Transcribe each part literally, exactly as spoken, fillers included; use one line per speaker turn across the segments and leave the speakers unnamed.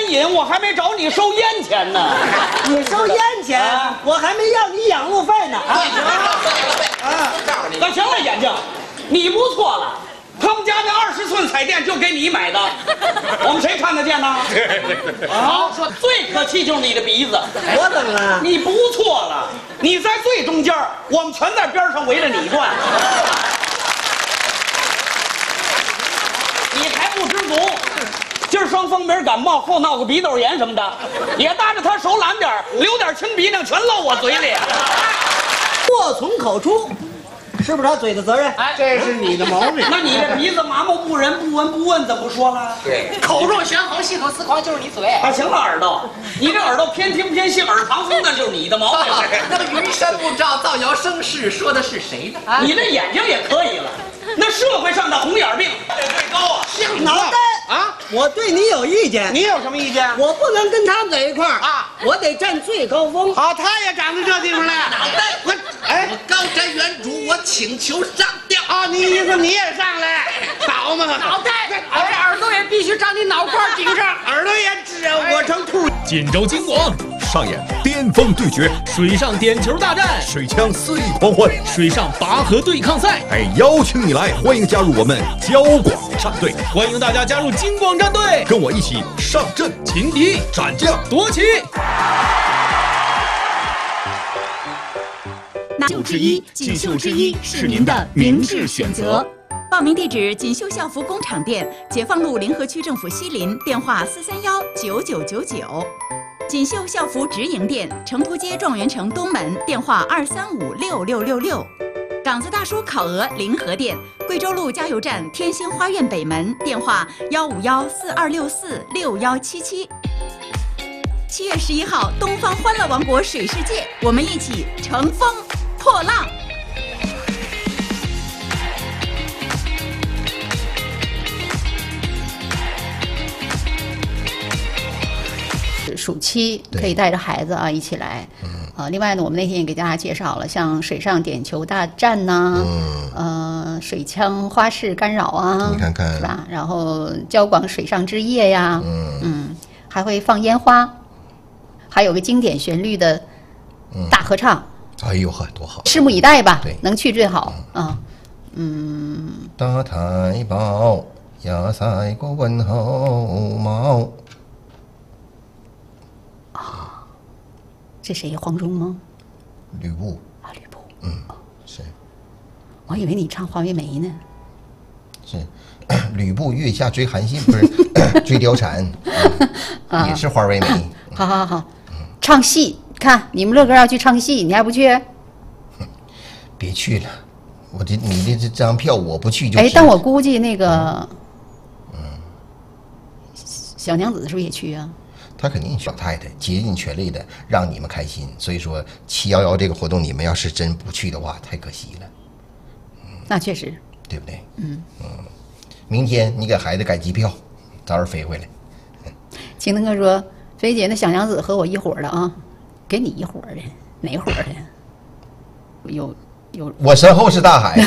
瘾，我还没找你收烟钱呢。
你收烟钱，啊、我还没要你养路费呢。啊，
啊，那行了，眼睛，你不错了。他们家那二十寸彩电就给你买的，我们谁看得见呢？啊，说最可气就是你的鼻子，
我怎么了？
你不错了，你在最中间，我们全在边上围着你转。你还不知足，今儿伤风鼻感冒，后闹个鼻窦炎什么的，也搭着他手懒点，流点清鼻涕全漏我嘴里。
祸从口出。是不是他嘴的责任？
哎，这是你的毛病。
那你这鼻子麻木不仁、不闻不问，怎么说了？
对，口若悬河、细口丝狂，就是你嘴。
啊，行了，耳朵，你这耳朵偏听偏信，耳旁风，那就是你的毛病。
那个云山雾罩、造谣生事，说的是谁呢？
啊，你这眼睛也可以了。那社会上的红眼病得最高啊！
脑袋啊！我对你有意见。
你有什么意见？
我不能跟他们在一块儿
啊！
我得占最高峰。
好，他也长在这地方来。脑袋，我哎，我高瞻远瞩，我请求上吊啊！你意思你也上来？好嘛！脑袋，我这耳朵也必须长你脑瓜顶上，耳朵也直，我成兔。
锦州金广上演巅峰对决，水上点球大战，
水枪肆意狂欢，
水上拔河对抗赛。
哎，邀请你来，欢迎加入我们交广战队，
欢迎大家加入金广战队，
跟我一起上阵
擒敌
斩将
夺旗。
那秀之一，锦绣之一是您的明智选择。报名地址：锦绣校服工厂店，解放路临河区政府西邻，电话四三幺九九九九。锦绣校服直营店，成都街状元城东门，电话二三五六六六六。港子大叔烤鹅临河店，贵州路加油站天星花苑北门，电话幺五幺四二六四六幺七七。七月十一号，东方欢乐王国水世界，我们一起乘风破浪。
暑期可以带着孩子啊一起来，嗯，呃，另外呢，我们那天也给大家介绍了，像水上点球大战呐、啊，嗯，呃，水枪花式干扰啊，
你看看
是吧？然后交广水上之夜呀，嗯嗯，还会放烟花，还有个经典旋律的大合唱，
嗯、哎呦呵，多好！
拭目以待吧，
对，
能去最好啊，嗯。
大太保压塞过问候毛。
啊，这谁？黄忠吗？
吕布
啊，吕布。
嗯，是。
我以为你唱花月梅呢。
是，吕布月下追韩信，不是追貂蝉，嗯、也是花为媒。
好好好，唱戏，看你们乐哥要去唱戏，你还不去？
别去了，我这你的这张票我不去就。
哎，但我估计那个，嗯，小娘子是不是也去啊？
他肯定小太太竭尽全力的让你们开心，所以说七幺幺这个活动，你们要是真不去的话，太可惜了。
嗯、那确实，
对不对？
嗯
嗯，明天你给孩子改机票，早点飞回来。
青灯哥说：“飞姐，那小娘子和我一伙的啊，给你一伙的，哪伙的？有有，
我身后是大海，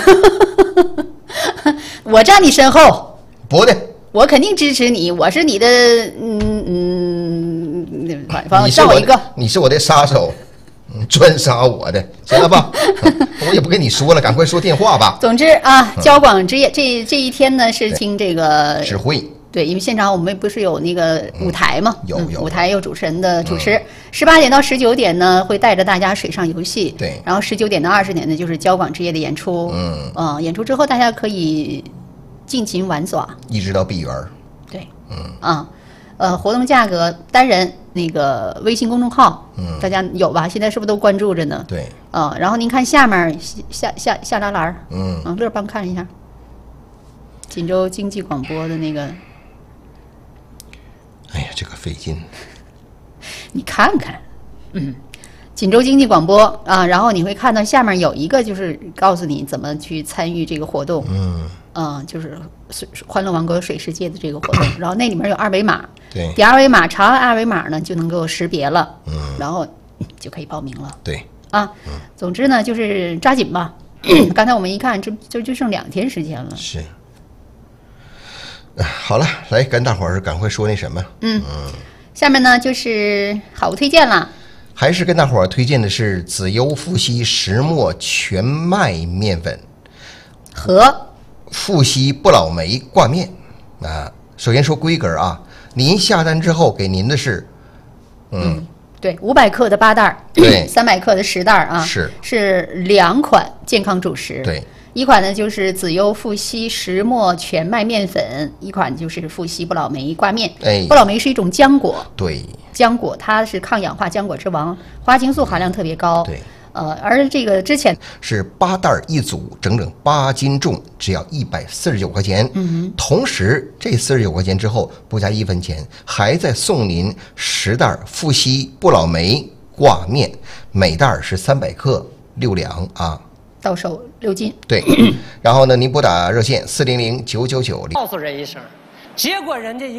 我站你身后，
不的。”
我肯定支持你，我是你的，嗯嗯，反正
你
上我一个，
你是我的杀手，专杀我的，行了吧？我也不跟你说了，赶快说电话吧。
总之啊，交广之夜这这一天呢是听这个
指挥，
对，因为现场我们不是有那个舞台嘛，
嗯、有有、
嗯、舞台有主持人的主持，十八点到十九点呢会带着大家水上游戏，
对，
然后十九点到二十点呢就是交广之夜的演出，
嗯，
啊、呃，演出之后大家可以尽情玩耍，
一直到闭园。
对，
嗯
啊，呃，活动价格单人那个微信公众号，
嗯，
大家有吧？现在是不是都关注着呢？
对，
啊，然后您看下面下下下拉栏，
嗯，
啊，乐帮看一下，锦州经济广播的那个，
哎呀，这个费劲，
你看看，嗯。锦州经济广播啊，然后你会看到下面有一个，就是告诉你怎么去参与这个活动，
嗯，
啊，就是水欢乐王国水世界的这个活动，然后那里面有二维码，
对，
点二维码，查完二维码呢就能够识别了，
嗯，
然后就可以报名了，
对，
啊，嗯、总之呢就是抓紧吧，刚才我们一看，这就就剩两天时间了，
是，好了，来跟大伙儿赶快说那什么，
嗯。嗯下面呢就是好物推荐了，
还是跟大伙儿推荐的是紫优富硒石墨全麦面粉
和
富硒不老梅挂面啊。首先说规格啊，您下单之后给您的是，嗯，
嗯对，五百克的八袋儿，
对，
三百克的十袋儿啊，
是
是两款健康主食，
对。
一款呢就是紫优富硒石墨全麦面粉，一款就是富硒不老梅挂面。
哎，
不老梅是一种浆果，
对，
浆果它是抗氧化浆果之王，花青素含量特别高。
对，
呃，而这个之前
是八袋一组，整整八斤重，只要一百四十九块钱。嗯，同时这四十九块钱之后不加一分钱，还再送您十袋富硒不老梅挂面，每袋是三百克，六两啊。
到手六斤。
对，然后呢，您拨打热线四零零九九九零，
告诉人一声，结果人家一。